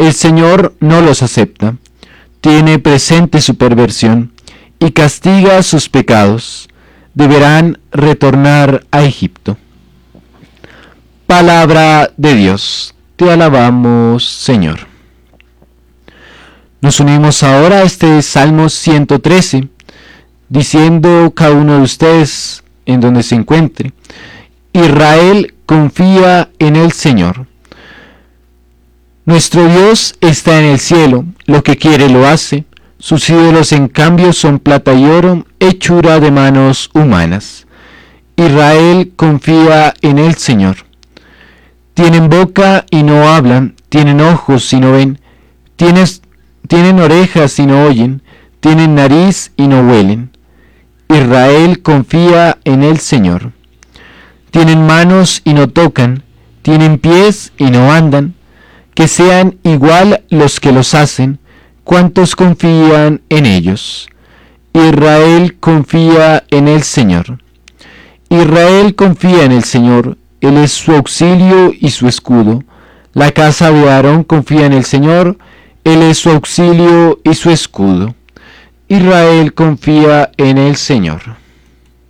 El Señor no los acepta, tiene presente su perversión y castiga sus pecados. Deberán retornar a Egipto. Palabra de Dios, te alabamos, Señor. Nos unimos ahora a este Salmo 113, diciendo cada uno de ustedes en donde se encuentre: Israel confía en el Señor. Nuestro Dios está en el cielo, lo que quiere lo hace. Sus ídolos en cambio son plata y oro, hechura de manos humanas. Israel confía en el Señor. Tienen boca y no hablan, tienen ojos y no ven, tienen orejas y no oyen, tienen nariz y no huelen. Israel confía en el Señor. Tienen manos y no tocan, tienen pies y no andan. Que sean igual los que los hacen, cuantos confían en ellos. Israel confía en el Señor. Israel confía en el Señor, Él es su auxilio y su escudo. La casa de Aarón confía en el Señor, Él es su auxilio y su escudo. Israel confía en el Señor.